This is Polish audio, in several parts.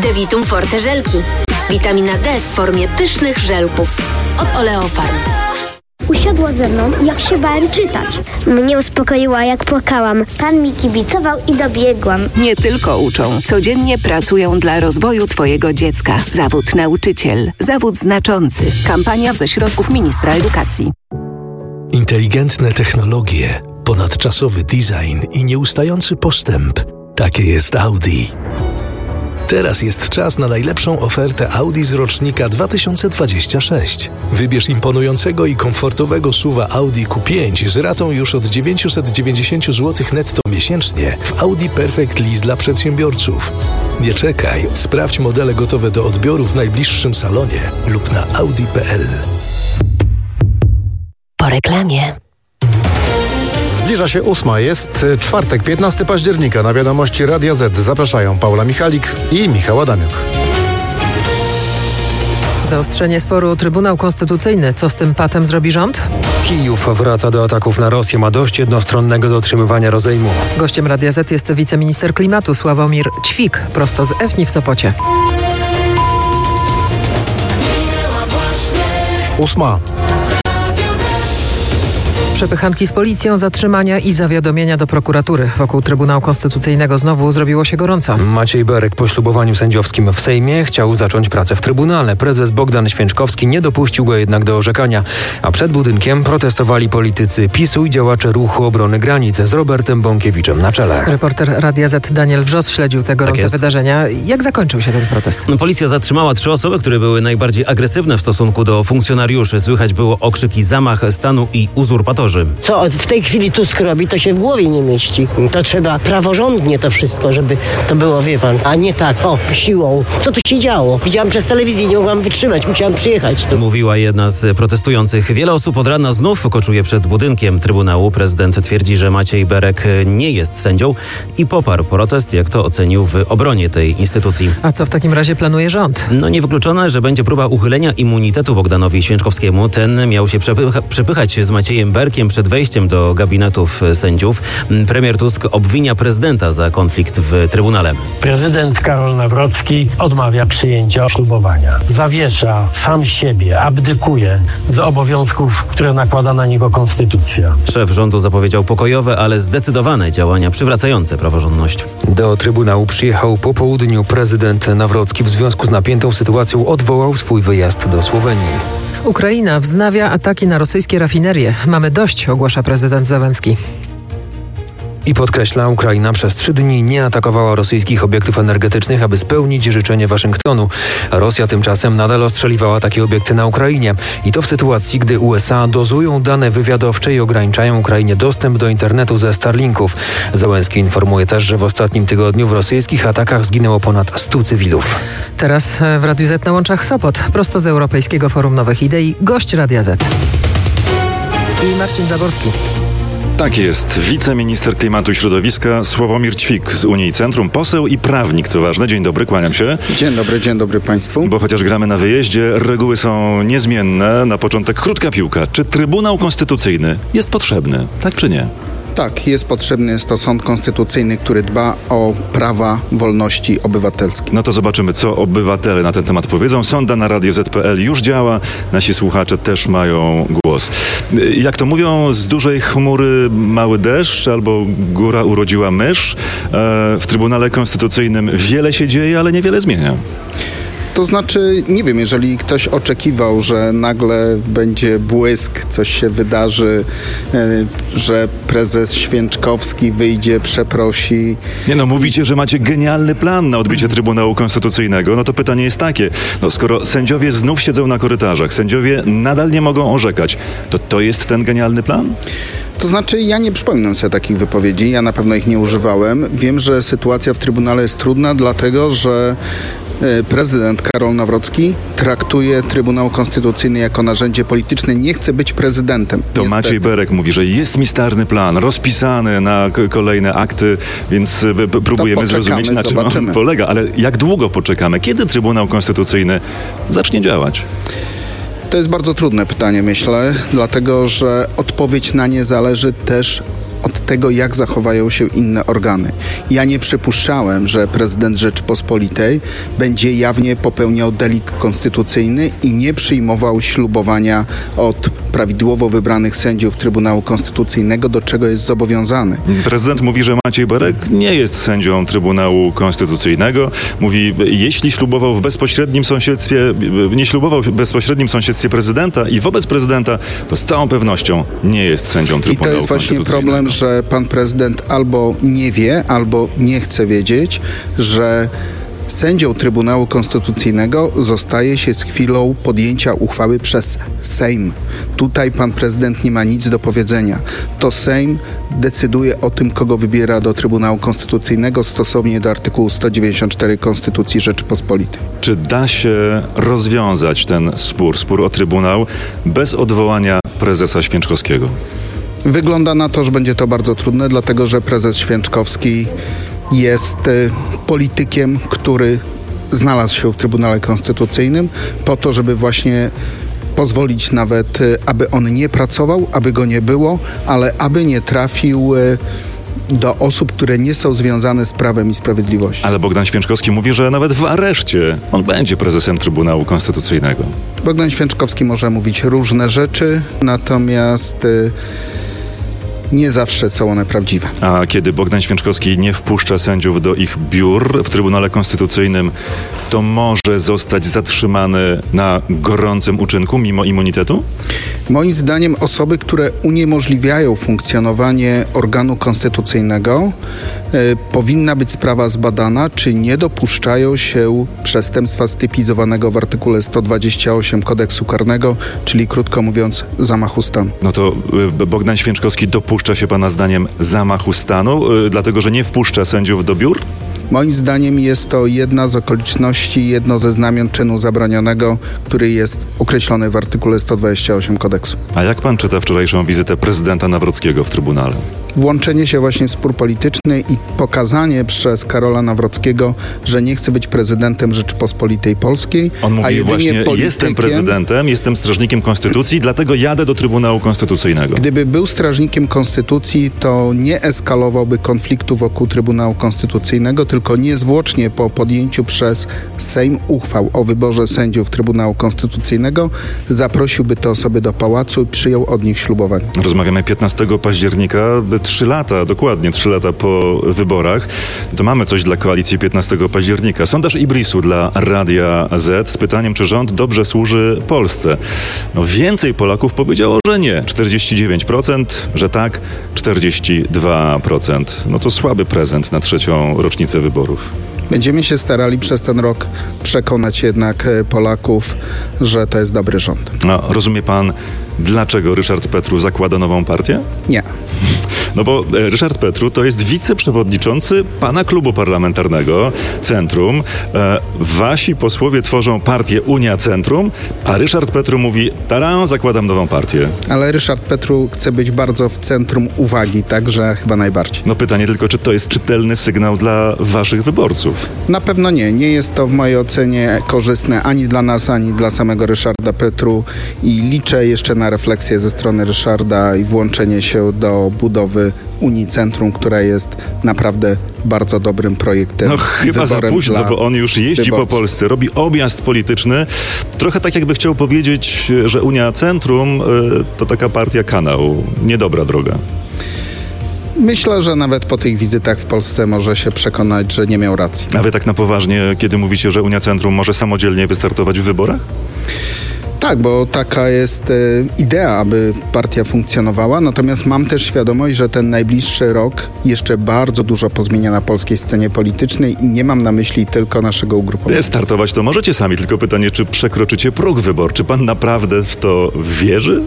Devitum Forte żelki. Witamina D w formie pysznych żelków. Od Oleofarm. Usiadła ze mną, jak się bałem czytać. Mnie uspokoiła, jak płakałam. Pan mi kibicował i dobiegłam. Nie tylko uczą, codziennie pracują dla rozwoju Twojego dziecka. Zawód nauczyciel. Zawód znaczący. Kampania ze środków Ministra Edukacji. Inteligentne technologie, ponadczasowy design i nieustający postęp. Takie jest Audi. Teraz jest czas na najlepszą ofertę Audi z rocznika 2026. Wybierz imponującego i komfortowego SUV-a Audi Q5 z ratą już od 990 zł netto miesięcznie w Audi Perfect Lease dla przedsiębiorców. Nie czekaj, sprawdź modele gotowe do odbioru w najbliższym salonie lub na audi.pl. Po reklamie. Zbliża się 8. Jest czwartek, 15 października. Na wiadomości Radia Z zapraszają Paula Michalik i Michał Adamiuk. Zaostrzenie sporu Trybunał Konstytucyjny. Co z tym patem zrobi rząd? Kijów wraca do ataków na Rosję. Ma dość jednostronnego dotrzymywania rozejmu. Gościem Radia Z jest wiceminister klimatu Sławomir Ćwik, prosto z EFNI w Sopocie. 8. Przepychanki z policją, zatrzymania i zawiadomienia do prokuratury. Wokół Trybunału Konstytucyjnego znowu zrobiło się gorąco. Maciej Berek po ślubowaniu sędziowskim w Sejmie chciał zacząć pracę w Trybunale. Prezes Bogdan Święczkowski nie dopuścił go jednak do orzekania. A przed budynkiem protestowali politycy PiS-u i działacze Ruchu Obrony Granic z Robertem Bąkiewiczem na czele. Reporter Radia Z Daniel Wrzos śledził te gorące wydarzenia. Jak zakończył się ten protest? Policja zatrzymała 3 osoby, które były najbardziej agresywne w stosunku do funkcjonariuszy. Słychać było okrzyki zamach stanu i uzurpatorzy. Co w tej chwili Tusk robi, to się w głowie nie mieści. To trzeba praworządnie to wszystko, żeby to było, wie pan, a nie tak, siłą. Co tu się działo? Widziałam przez telewizję, nie mogłam wytrzymać, musiałam przyjechać tu. Mówiła jedna z protestujących. Wiele osób od rana znów koczuje przed budynkiem Trybunału. Prezydent twierdzi, że Maciej Berek nie jest sędzią i poparł protest, jak to ocenił w obronie tej instytucji. A co w takim razie planuje rząd? Niewykluczone, że będzie próba uchylenia immunitetu Bogdanowi Święczkowskiemu. Ten miał się przepychać z Maciejem Berkiem przed wejściem do gabinetów sędziów. Premier Tusk obwinia prezydenta za konflikt w Trybunale. Prezydent Karol Nawrocki odmawia przyjęcia ślubowania. Zawiesza sam siebie, abdykuje z obowiązków, które nakłada na niego konstytucja. Szef rządu zapowiedział pokojowe, ale zdecydowane działania przywracające praworządność. Do Trybunału przyjechał po południu. Prezydent Nawrocki w związku z napiętą sytuacją odwołał swój wyjazd do Słowenii. Ukraina wznawia ataki na rosyjskie rafinerie. Mamy dość, ogłasza prezydent Zełenski. I podkreśla, Ukraina przez 3 dni nie atakowała rosyjskich obiektów energetycznych, aby spełnić życzenie Waszyngtonu. Rosja tymczasem nadal ostrzeliwała takie obiekty na Ukrainie. I to w sytuacji, gdy USA dozują dane wywiadowcze i ograniczają Ukrainie dostęp do internetu ze Starlinków. Zełenski informuje też, że w ostatnim tygodniu w rosyjskich atakach zginęło ponad 100 cywilów. Teraz w Radiu Z na Łączach Sopot, prosto z Europejskiego Forum Nowych Idei, gość Radia Z. I Marcin Zaborski. Tak jest. Wiceminister klimatu i środowiska Sławomir Ćwik z Unii Centrum, poseł i prawnik, co ważne. Dzień dobry, kłaniam się. Dzień dobry Państwu. Bo chociaż gramy na wyjeździe, reguły są niezmienne. Na początek krótka piłka. Czy Trybunał Konstytucyjny jest potrzebny, tak czy nie? Tak, jest potrzebny. Jest to sąd konstytucyjny, który dba o prawa, wolności obywatelskie. No to zobaczymy, co obywatele na ten temat powiedzą. Sonda na Radio Z.pl już działa. Nasi słuchacze też mają głos. Jak to mówią, z dużej chmury mały deszcz albo góra urodziła mysz. W Trybunale Konstytucyjnym wiele się dzieje, ale niewiele zmienia. To znaczy, nie wiem, jeżeli ktoś oczekiwał, że nagle będzie błysk, coś się wydarzy, że prezes Święczkowski wyjdzie, przeprosi. Mówicie, że macie genialny plan na odbicie Trybunału Konstytucyjnego. No to pytanie jest takie, skoro sędziowie znów siedzą na korytarzach, sędziowie nadal nie mogą orzekać, to jest ten genialny plan? To znaczy, ja nie przypominam sobie takich wypowiedzi, ja na pewno ich nie używałem. Wiem, że sytuacja w Trybunale jest trudna, dlatego że prezydent Karol Nawrocki traktuje Trybunał Konstytucyjny jako narzędzie polityczne, nie chce być prezydentem. To niestety. Maciej Berek mówi, że jest mistarny plan, rozpisany na kolejne akty, więc próbujemy zrozumieć, na czym on polega. Ale jak długo poczekamy? Kiedy Trybunał Konstytucyjny zacznie działać? To jest bardzo trudne pytanie, myślę, dlatego że odpowiedź na nie zależy też od tego, jak zachowają się inne organy. Ja nie przypuszczałem, że prezydent Rzeczypospolitej będzie jawnie popełniał delikt konstytucyjny i nie przyjmował ślubowania od prawidłowo wybranych sędziów Trybunału Konstytucyjnego, do czego jest zobowiązany. Prezydent mówi, że Maciej Berek nie jest sędzią Trybunału Konstytucyjnego. Mówi, jeśli ślubował w bezpośrednim sąsiedztwie, nie ślubował w bezpośrednim sąsiedztwie prezydenta i wobec prezydenta, to z całą pewnością nie jest sędzią Trybunału I to jest właśnie problem, że pan prezydent albo nie wie, albo nie chce wiedzieć, że sędzią Trybunału Konstytucyjnego zostaje się z chwilą podjęcia uchwały przez Sejm. Tutaj pan prezydent nie ma nic do powiedzenia. To Sejm decyduje o tym, kogo wybiera do Trybunału Konstytucyjnego stosownie do artykułu 194 Konstytucji Rzeczypospolitej. Czy da się rozwiązać ten spór o Trybunał bez odwołania prezesa Święczkowskiego? Wygląda na to, że będzie to bardzo trudne, dlatego że prezes Święczkowski jest politykiem, który znalazł się w Trybunale Konstytucyjnym po to, żeby właśnie pozwolić nawet, aby on nie pracował, aby go nie było, ale aby nie trafił do osób, które nie są związane z Prawem i Sprawiedliwością. Ale Bogdan Święczkowski mówi, że nawet w areszcie on będzie prezesem Trybunału Konstytucyjnego. Bogdan Święczkowski może mówić różne rzeczy, natomiast nie zawsze są one prawdziwe. A kiedy Bogdan Święczkowski nie wpuszcza sędziów do ich biur w Trybunale Konstytucyjnym, to może zostać zatrzymany na gorącym uczynku mimo immunitetu? Moim zdaniem osoby, które uniemożliwiają funkcjonowanie organu konstytucyjnego, powinna być sprawa zbadana, czy nie dopuszczają się przestępstwa stypizowanego w artykule 128 Kodeksu Karnego, czyli krótko mówiąc zamachu stanu. No to Bogdan Święczkowski dopuszcza się pana zdaniem zamachu stanu, dlatego że nie wpuszcza sędziów do biur? Moim zdaniem jest to jedna z okoliczności, jedno ze znamion czynu zabronionego, który jest określony w artykule 128 kodeksu. A jak pan czyta wczorajszą wizytę prezydenta Nawrockiego w Trybunale? Włączenie się właśnie w spór polityczny i pokazanie przez Karola Nawrockiego, że nie chce być prezydentem Rzeczypospolitej Polskiej, on mówi a jedynie właśnie, jestem prezydentem, jestem strażnikiem konstytucji, dlatego jadę do Trybunału Konstytucyjnego. Gdyby był strażnikiem konstytucji, to nie eskalowałby konfliktu wokół Trybunału Konstytucyjnego, tylko niezwłocznie po podjęciu przez Sejm uchwał o wyborze sędziów Trybunału Konstytucyjnego zaprosiłby te osoby do pałacu i przyjął od nich ślubowanie. Rozmawiamy 15 października, 3 lata, dokładnie 3 lata po wyborach. To mamy coś dla koalicji 15 października. Sondaż Ibrisu dla Radia Z z pytaniem, czy rząd dobrze służy Polsce. No więcej Polaków powiedziało, że nie. 49%, że tak, 42%. No to słaby prezent na 3. rocznicę wyborów. Będziemy się starali przez ten rok przekonać jednak Polaków, że to jest dobry rząd. A rozumie pan, dlaczego Ryszard Petru zakłada nową partię? Nie. No bo Ryszard Petru to jest wiceprzewodniczący pana klubu parlamentarnego Centrum. Wasi posłowie tworzą partię Unia Centrum, a Ryszard Petru mówi, taran, zakładam nową partię. Ale Ryszard Petru chce być bardzo w centrum uwagi, także chyba najbardziej. No pytanie tylko, czy to jest czytelny sygnał dla waszych wyborców? Na pewno nie. Nie jest to w mojej ocenie korzystne ani dla nas, ani dla samego Ryszarda Petru i liczę jeszcze na refleksję ze strony Ryszarda i włączenie się do budowy Unii Centrum, która jest naprawdę bardzo dobrym projektem. No chyba za późno, bo on już jeździ po Polsce, robi objazd polityczny. Trochę tak jakby chciał powiedzieć, że Unia Centrum to taka partia kanał. Niedobra droga. Myślę, że nawet po tych wizytach w Polsce może się przekonać, że nie miał racji. A wy tak na poważnie, kiedy mówicie, że Unia Centrum może samodzielnie wystartować w wyborach? Tak, bo taka jest idea, aby partia funkcjonowała, natomiast mam też świadomość, że ten najbliższy rok jeszcze bardzo dużo pozmienia na polskiej scenie politycznej i nie mam na myśli tylko naszego ugrupowania. Startować to możecie sami, tylko pytanie, czy przekroczycie próg wyborczy. Czy pan naprawdę w to wierzy?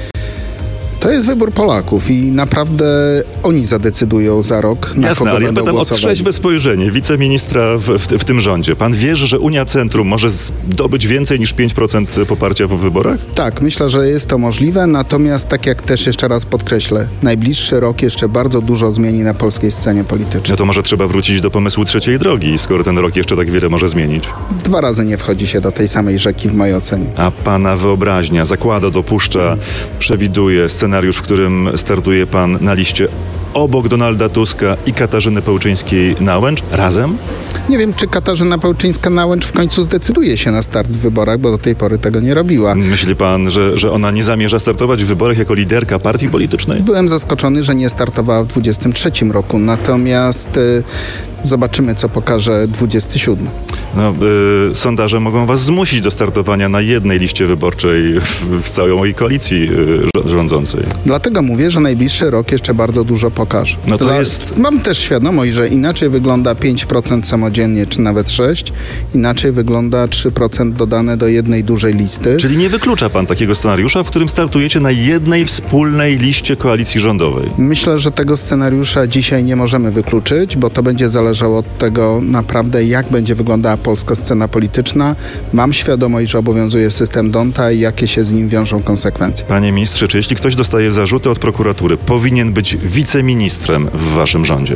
To jest wybór Polaków i naprawdę oni zadecydują za rok, na Jasne, kogo ale ja będą pytam głosowali. o trzeźwe spojrzenie wiceministra w tym rządzie. Pan wierzy, że Unia Centrum może zdobyć więcej niż 5% poparcia w wyborach? Tak, myślę, że jest to możliwe, natomiast tak jak też jeszcze raz podkreślę, najbliższy rok jeszcze bardzo dużo zmieni na polskiej scenie politycznej. No to może trzeba wrócić do pomysłu trzeciej drogi, skoro ten rok jeszcze tak wiele może zmienić. 2 razy nie wchodzi się do tej samej rzeki w mojej ocenie. A pana wyobraźnia zakłada, dopuszcza, przewiduje scenariusz, w którym startuje pan na liście obok Donalda Tuska i Katarzyny Pełczyńskiej-Nałęcz razem? Nie wiem, czy Katarzyna Pełczyńska-Nałęcz w końcu zdecyduje się na start w wyborach, bo do tej pory tego nie robiła. Myśli pan, że ona nie zamierza startować w wyborach jako liderka partii politycznej? Byłem zaskoczony, że nie startowała w 2023 roku, natomiast zobaczymy, co pokaże 27. Sondaże mogą was zmusić do startowania na jednej liście wyborczej w całej koalicji rządzącej. Dlatego mówię, że najbliższy rok jeszcze bardzo dużo pokaże. Mam też świadomość, że inaczej wygląda 5% samodzielnie, czy nawet 6%, inaczej wygląda 3% dodane do jednej dużej listy. Czyli nie wyklucza pan takiego scenariusza, w którym startujecie na jednej wspólnej liście koalicji rządowej? Myślę, że tego scenariusza dzisiaj nie możemy wykluczyć, bo to będzie zależało od tego naprawdę, jak będzie wyglądała polska scena polityczna. Mam świadomość, że obowiązuje system D'Hondta i jakie się z nim wiążą konsekwencje. Panie ministrze, czy jeśli ktoś dostaje zarzuty od prokuratury, powinien być wiceministrem w waszym rządzie?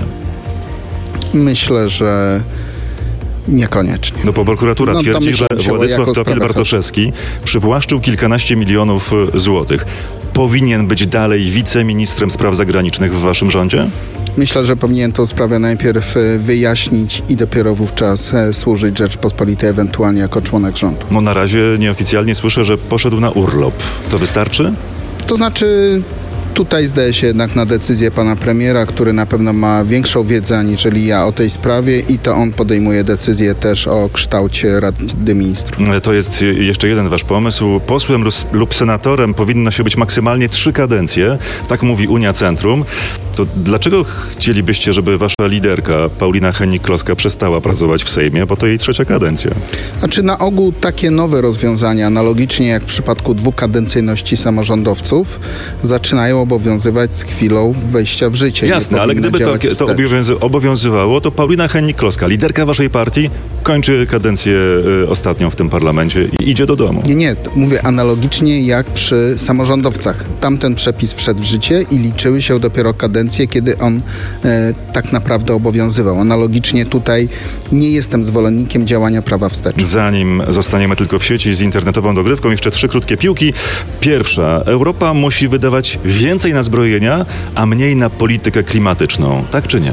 Myślę, że niekoniecznie. No bo prokuratura twierdzi, że Władysław Teofil-Bartoszewski przywłaszczył kilkanaście milionów złotych. Powinien być dalej wiceministrem spraw zagranicznych w waszym rządzie? Myślę, że powinien tę sprawę najpierw wyjaśnić i dopiero wówczas służyć Rzeczpospolitej, ewentualnie jako członek rządu. No na razie nieoficjalnie słyszę, że poszedł na urlop. To wystarczy? To znaczy, tutaj zdaje się jednak na decyzję pana premiera, który na pewno ma większą wiedzę aniżeli ja o tej sprawie i to on podejmuje decyzję też o kształcie Rady Ministrów. To jest jeszcze jeden wasz pomysł. Posłem lub senatorem powinno się być maksymalnie 3 kadencje. Tak mówi Unia Centrum. To dlaczego chcielibyście, żeby wasza liderka Paulina Hennig-Kloska przestała pracować w Sejmie, bo to jej 3. kadencja? Znaczy na ogół takie nowe rozwiązania, analogicznie jak w przypadku dwukadencyjności samorządowców, zaczynają obowiązywać z chwilą wejścia w życie. Jasne, ale gdyby to obowiązywało, to Paulina Hennig-Kloska, liderka waszej partii, kończy kadencję ostatnią w tym parlamencie i idzie do domu. Nie, mówię analogicznie jak przy samorządowcach. Tamten przepis wszedł w życie i liczyły się dopiero kadencje, kiedy on tak naprawdę obowiązywał. Analogicznie tutaj nie jestem zwolennikiem działania prawa wstecz. Zanim zostaniemy tylko w sieci z internetową dogrywką, jeszcze 3 krótkie piłki. Pierwsza. Europa musi wydawać więcej na zbrojenia, a mniej na politykę klimatyczną. Tak czy nie?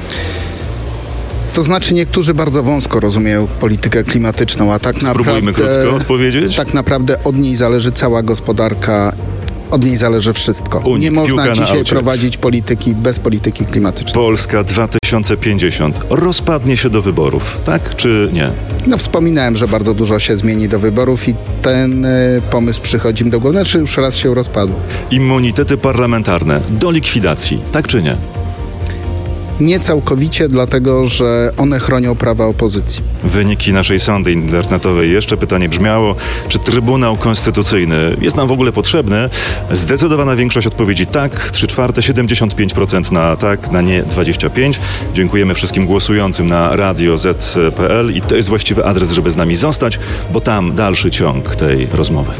To znaczy niektórzy bardzo wąsko rozumieją politykę klimatyczną, a tak Spróbujmy krótko odpowiedzieć. Tak naprawdę od niej zależy cała gospodarka. Od niej zależy wszystko. Nie można dzisiaj prowadzić polityki bez polityki klimatycznej. Polska 2050 rozpadnie się do wyborów, tak czy nie? No wspominałem, że bardzo dużo się zmieni do wyborów i ten pomysł przychodzi mi do głowy. Znaczy już raz się rozpadł. Immunitety parlamentarne do likwidacji, tak czy nie? Nie całkowicie, dlatego że one chronią prawa opozycji. Wyniki naszej sondy internetowej. Jeszcze pytanie brzmiało, czy Trybunał Konstytucyjny jest nam w ogóle potrzebny? Zdecydowana większość odpowiedzi tak, 3/4, 75% na tak, na nie 25%. Dziękujemy wszystkim głosującym na Radio Z.pl i to jest właściwy adres, żeby z nami zostać, bo tam dalszy ciąg tej rozmowy.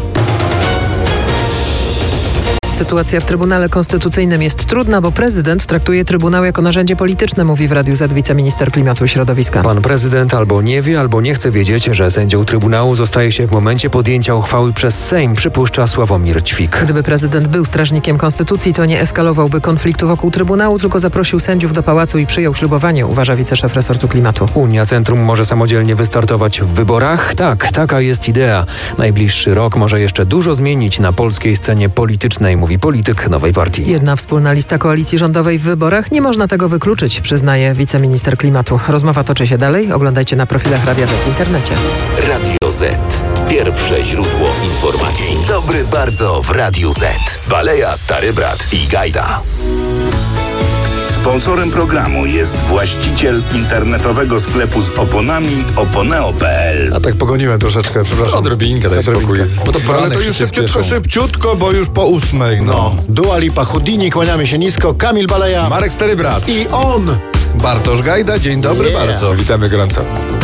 Sytuacja w Trybunale Konstytucyjnym jest trudna, bo prezydent traktuje Trybunał jako narzędzie polityczne, mówi w Radiu Z wiceminister klimatu i środowiska. Pan prezydent albo nie wie, albo nie chce wiedzieć, że sędzią Trybunału zostaje się w momencie podjęcia uchwały przez Sejm, przypuszcza Sławomir Ćwik. Gdyby prezydent był strażnikiem konstytucji, to nie eskalowałby konfliktu wokół Trybunału, tylko zaprosił sędziów do pałacu i przyjął ślubowanie, uważa wiceszef resortu klimatu. Unia Centrum może samodzielnie wystartować w wyborach? Tak, taka jest idea. Najbliższy rok może jeszcze dużo zmienić na polskiej scenie politycznej, mówi polityk nowej partii. Jedna wspólna lista koalicji rządowej w wyborach. Nie można tego wykluczyć, przyznaje wiceminister klimatu. Rozmowa toczy się dalej. Oglądajcie na profilach Radia Z w internecie. Radio Z. Pierwsze źródło informacji. Dzień dobry bardzo w Radiu Z. Baleja, Stary Brat i Gajda. Sponsorem programu jest właściciel internetowego sklepu z oponami oponeo.pl. A tak pogoniłem troszeczkę, przepraszam. Odrobinkę, daj spokój. Bo to ale to już szybciutko, bo już po 8:00. No. Dua Lipa, Houdini, kłaniamy się nisko. Kamil Baleja. Marek Stary Brat. I on, Bartosz Gajda. Dzień dobry bardzo. Witamy gorąco.